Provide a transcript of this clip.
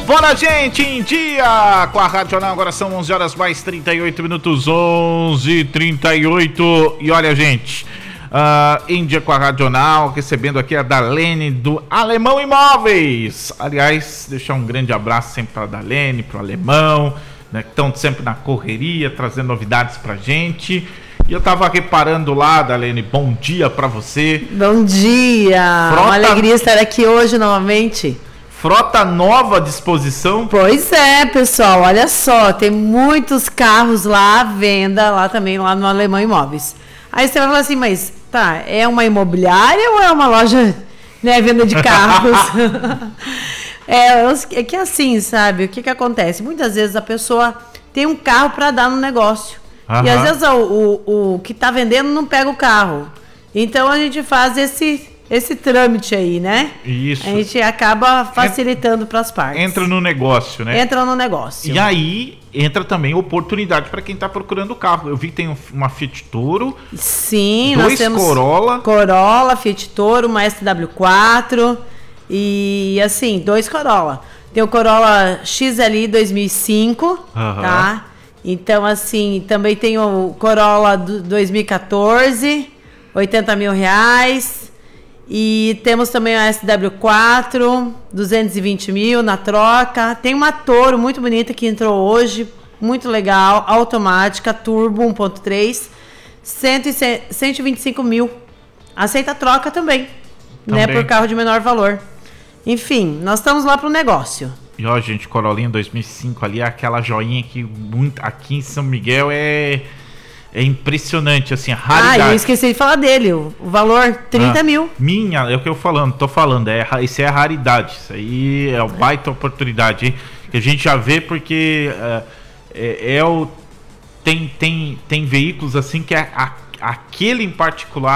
Bora, gente, em dia com a Rádio Jornal. Agora são 11 horas mais 38 minutos, 11h38. E olha, gente, em dia com a Rádio Jornal, recebendo aqui a Darlene do Alemão Imóveis. Aliás, deixar um grande abraço sempre para a Darlene, para o Alemão, né, que estão sempre na correria, trazendo novidades pra gente. E eu tava reparando lá, Darlene, bom dia pra você. Bom dia! Uma alegria estar aqui hoje novamente. Frota nova à disposição? Pois é, pessoal, olha só, tem muitos carros lá à venda, lá também, lá no Alemão Imóveis. Aí você vai falar assim, mas tá, é uma imobiliária ou é uma loja, né, venda de carros? É que assim, sabe, o que acontece? Muitas vezes a pessoa tem um carro para dar no negócio. Aham. E às vezes o que está vendendo não pega o carro. Então a gente faz esse trâmite aí, né? Isso. A gente acaba facilitando para as partes. Entra no negócio, né? Entra no negócio. E aí entra também oportunidade para quem está procurando o carro. Eu vi que tem uma Fiat Toro. Sim, nós nós temos Corolla, Fiat Toro, uma SW4 e assim, 2 Corolla. Tem o Corolla XLI 2005, tá? Então, assim, também tem o Corolla 2014, 80 mil reais. E temos também a SW4, 220 mil na troca. Tem uma Toro muito bonita que entrou hoje, muito legal, automática, turbo 1.3, 125 mil. Aceita troca também, né, por carro de menor valor. Enfim, nós estamos lá para o negócio. E ó, gente, Corollinha 2005 ali, aquela joinha que aqui em São Miguel é impressionante, assim, a raridade. Eu esqueci de falar dele, o valor 30 mil. É o que eu tô falando, isso é a raridade, isso aí é uma baita oportunidade, hein? Que a gente já vê porque tem veículos assim que aquele em particular